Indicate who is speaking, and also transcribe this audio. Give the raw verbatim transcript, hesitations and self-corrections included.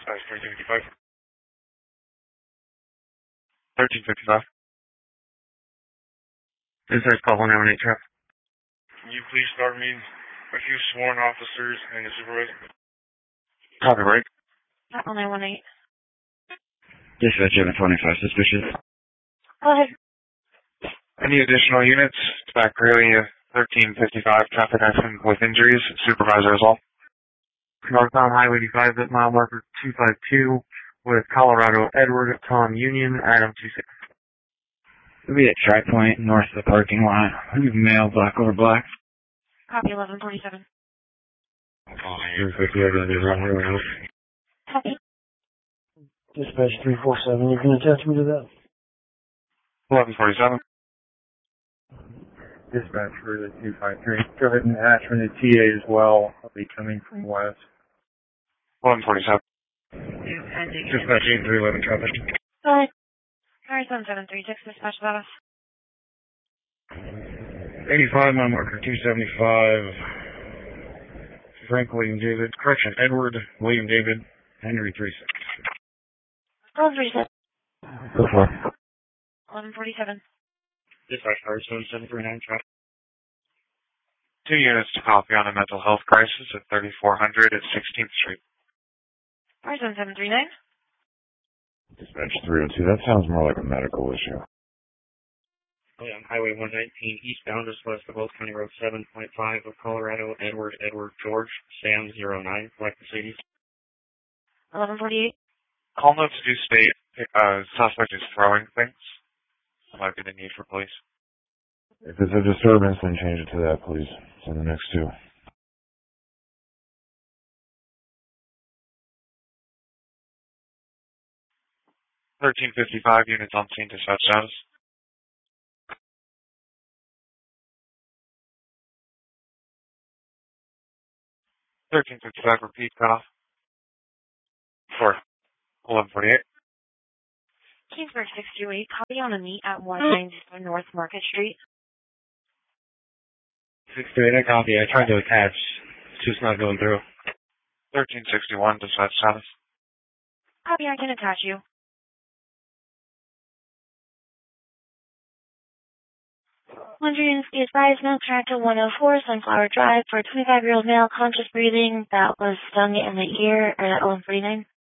Speaker 1: Dispatch thirteen fifty-five. thirteen fifty-five.
Speaker 2: Dispatch call one nine one eight traffic.
Speaker 1: Can you please start me a few sworn officers and the supervisor?
Speaker 2: Copy, break.
Speaker 3: one nine one eight.
Speaker 2: Dispatch seven twenty-five, suspicious.
Speaker 3: Go ahead.
Speaker 1: Any additional units? Back really thirteen fifty-five, traffic accident with injuries. Supervisor as well.
Speaker 2: Northbound Highway eighty-five, at mile marker two five two, with Colorado Edward, Tom Union, Adam two six. It'll be at Tri Point, north of the parking lot. Leave mail, black over black.
Speaker 3: Copy eleven forty-seven.
Speaker 2: three fifty, I'm going to be wrong here.
Speaker 3: Copy.
Speaker 4: Dispatch three four seven, you can attach me to that?
Speaker 1: eleven forty-seven.
Speaker 5: Dispatch for the two five three. Go ahead and attach from the T A as well. I'll be coming from west.
Speaker 1: eleven forty-seven.
Speaker 2: Dispatch eight three eleven, traffic.
Speaker 3: Go ahead. Sorry, seven seven three six, dispatch status.
Speaker 2: eighty-five, mile marker two seventy-five. Frank William David, correction, Edward William David, Henry three six.
Speaker 3: eleven forty-seven.
Speaker 2: Go for it.
Speaker 3: eleven forty-seven.
Speaker 2: Dispatch car seven seven three nine, traffic.
Speaker 1: Two units to copy on a mental health crisis at thirty-four hundred at sixteenth Street.
Speaker 3: Sorry, seven seven three nine.
Speaker 6: Dispatch three oh two, that sounds more like a medical issue.
Speaker 2: Oh, yeah, Highway one nineteen, eastbound, just west of Old County Road seven point five of Colorado, Edward, Edward, George, Sam zero nine, collect Mercedes.
Speaker 3: eleven forty-eight.
Speaker 1: Call notes do state uh, suspect is throwing things. That might be the need for police.
Speaker 6: If it's a disturbance, then change it to that, please. Send the next two.
Speaker 1: thirteen fifty-five, units on scene, dispatch status. thirteen fifty-five, repeat, cut off. For eleven forty-eight.
Speaker 3: Kingsburg six two eight. Copy on a meet at one ninety North Market Street.
Speaker 2: six two eight, I copy. I tried to attach. It's just not going through.
Speaker 1: thirteen sixty-one, dispatch status.
Speaker 3: Copy, I can attach you. one hundred units be advised, no tractor one oh four, Sunflower Drive, for a twenty-five-year-old male, conscious breathing, that was stung in the ear at eleven forty-nine.